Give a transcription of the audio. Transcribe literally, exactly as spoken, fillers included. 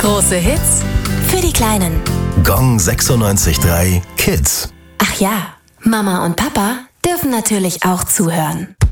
Große Hits für die Kleinen. Gong sechsundneunzig Komma drei Kids. Ach ja, Mama und Papa dürfen natürlich auch zuhören.